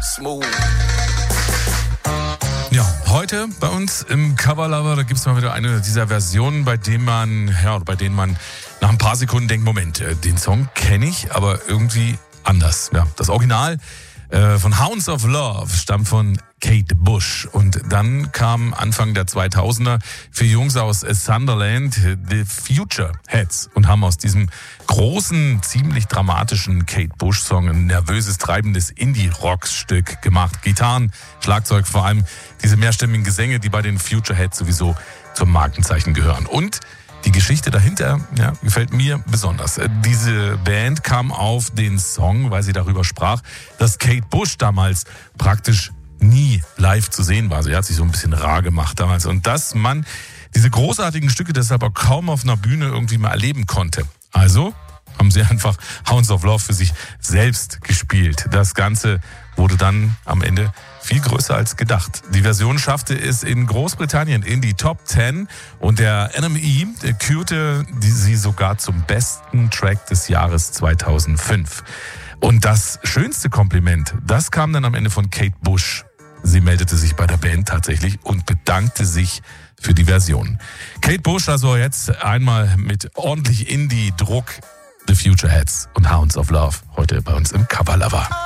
Smooth. Ja, heute bei uns im Cover Lover, da gibt es mal wieder eine dieser Versionen, bei denen man nach ein paar Sekunden denkt, Moment, den Song kenne ich, aber irgendwie anders. Ja, das Original von Hounds of Love stammt von Kate Bush. Und dann kam Anfang der 2000er für Jungs aus Sunderland The Future Heads und haben aus diesem großen, ziemlich dramatischen Kate Bush-Song ein nervöses, treibendes Indie-Rock-Stück gemacht. Gitarren, Schlagzeug, vor allem diese mehrstimmigen Gesänge, die bei den Future Heads sowieso zum Markenzeichen gehören. Und die Geschichte dahinter, ja, gefällt mir besonders. Diese Band kam auf den Song, weil sie darüber sprach, dass Kate Bush damals praktisch nie live zu sehen war. Sie hat sich so ein bisschen rar gemacht damals. Und dass man diese großartigen Stücke deshalb auch kaum auf einer Bühne irgendwie mal erleben konnte. Also haben sie einfach Hounds of Love für sich selbst gespielt. Das Ganze wurde dann am Ende viel größer als gedacht. Die Version schaffte es in Großbritannien in die Top 10 und der NME kürte sie sogar zum besten Track des Jahres 2005. Und das schönste Kompliment, das kam dann am Ende von Kate Bush. Sie meldete sich bei der Band tatsächlich und bedankte sich für die Version. Kate Bush also jetzt einmal mit ordentlich Indie-Druck. The Future Heads und Hounds of Love heute bei uns im Cover Lover.